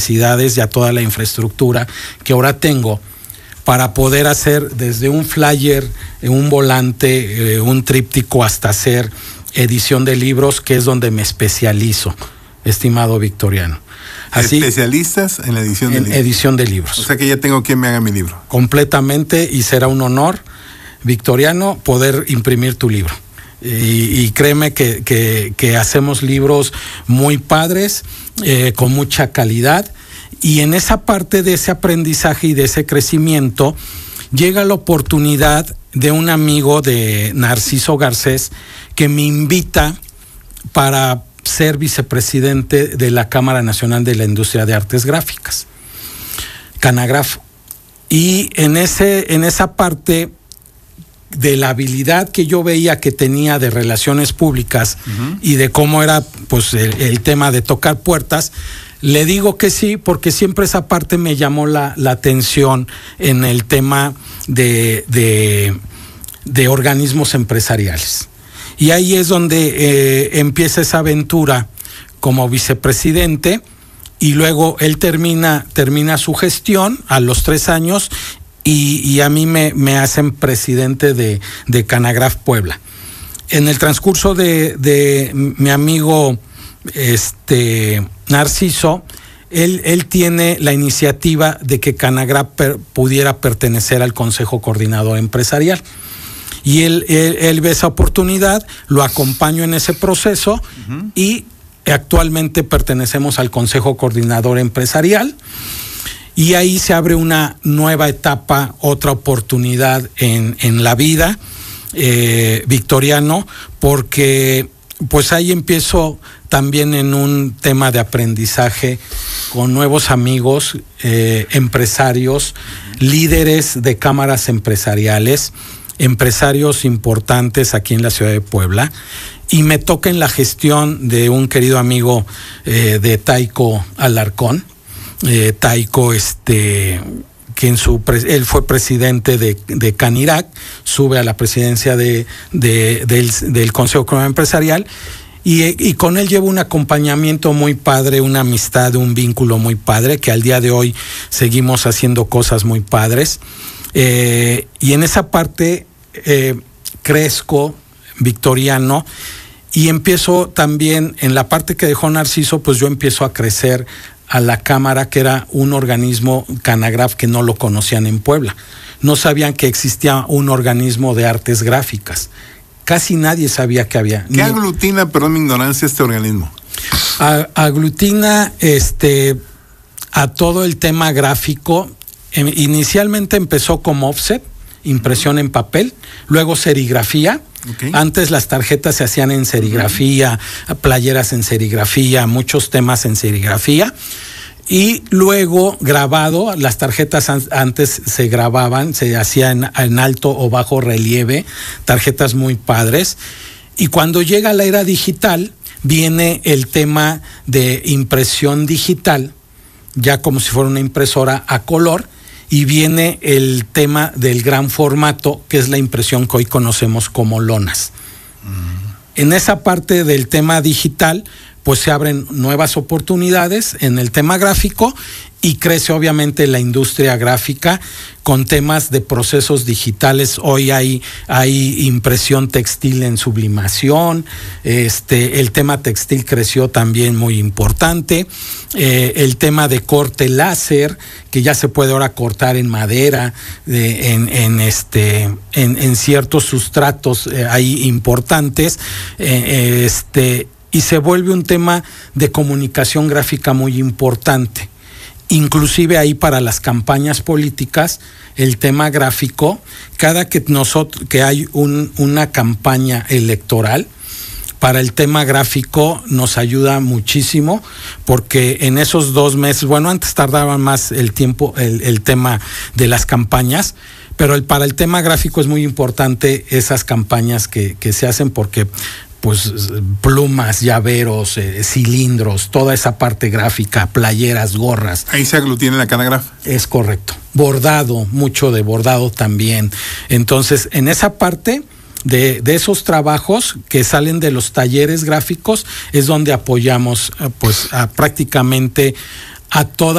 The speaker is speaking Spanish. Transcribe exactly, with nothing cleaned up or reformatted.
capacidades y a toda la infraestructura que ahora tengo para poder hacer desde un flyer, un volante, eh, un tríptico, hasta hacer edición de libros, que es donde me especializo, estimado Victoriano. Así, ¿especialistas en la edición en de libros? edición de libros. O sea que ya tengo quien me haga mi libro. Completamente, y será un honor, Victoriano, poder imprimir tu libro. Y, y créeme que, que, que hacemos libros muy padres, eh, con mucha calidad, y en esa parte de ese aprendizaje y de ese crecimiento llega la oportunidad de un amigo de Narciso Garcés que me invita para ser vicepresidente de la Cámara Nacional de la Industria de Artes Gráficas, Canagraf. Y en ese, en esa parte de la habilidad que yo veía que tenía de relaciones públicas, uh-huh, y de cómo era pues el, el tema de tocar puertas, le digo que sí, porque siempre esa parte me llamó la, la atención en el tema de, de, de organismos empresariales. Y ahí es donde eh, empieza esa aventura como vicepresidente, y luego él termina, termina su gestión a los tres años y, y a mí me, me hacen presidente de, de Canagraf Puebla. En el transcurso de, de mi amigo este, Narciso, él, él tiene la iniciativa de que Canagraf per, pudiera pertenecer al Consejo Coordinador Empresarial. Y él, él, él ve esa oportunidad, lo acompaño en ese proceso, uh-huh, y actualmente pertenecemos al Consejo Coordinador Empresarial, y ahí se abre una nueva etapa, otra oportunidad en, en la vida, eh, Victoriano, porque pues ahí empiezo también en un tema de aprendizaje con nuevos amigos, eh, empresarios, líderes de cámaras empresariales, empresarios importantes aquí en la ciudad de Puebla, y me toca en la gestión de un querido amigo eh, de Taico Alarcón, eh, Taico, este, que en su él fue presidente de, de Canirac, sube a la presidencia de, de, del, del Consejo Coordinador Empresarial, y, y con él llevo un acompañamiento muy padre, una amistad, un vínculo muy padre, que al día de hoy seguimos haciendo cosas muy padres, eh, y en esa parte Eh, crezco, Victoriano, y empiezo también en la parte que dejó Narciso, pues yo empiezo a crecer a la Cámara, que era un organismo Canagraf que no lo conocían en Puebla, no sabían que existía un organismo de artes gráficas, casi nadie sabía que había. ¿Qué aglutina, perdón mi ignorancia, este organismo? A, aglutina este a todo el tema gráfico. Eh, inicialmente empezó como offset, impresión en papel, luego serigrafía. Okay. Antes las tarjetas se hacían en serigrafía, uh-huh, playeras en serigrafía, muchos temas en serigrafía, y luego grabado. Las tarjetas an- antes se grababan, se hacían en, en alto o bajo relieve, tarjetas muy padres, y cuando llega la era digital viene el tema de impresión digital, ya como si fuera una impresora a color, y viene el tema del gran formato, que es la impresión que hoy conocemos como lonas. Uh-huh. En esa parte del tema digital, pues se abren nuevas oportunidades en el tema gráfico, y crece obviamente la industria gráfica con temas de procesos digitales. Hoy hay, hay impresión textil en sublimación, este, el tema textil creció también muy importante, eh, el tema de corte láser, que ya se puede ahora cortar en madera, de, en, en, este, en, en ciertos sustratos eh, ahí importantes, eh, este, y se vuelve un tema de comunicación gráfica muy importante. Inclusive ahí para las campañas políticas, el tema gráfico, cada que nosotros que hay un, una campaña electoral, para el tema gráfico nos ayuda muchísimo, porque en esos dos meses, bueno, antes tardaba más el tiempo, el, el tema de las campañas, pero el, para el tema gráfico es muy importante esas campañas que, que se hacen, porque pues plumas, llaveros, eh, cilindros, toda esa parte gráfica, playeras, gorras. Ahí se aglutina la Canagraf. Es correcto. Bordado, mucho de bordado también. Entonces, en esa parte de, de esos trabajos que salen de los talleres gráficos es donde apoyamos pues a, prácticamente a toda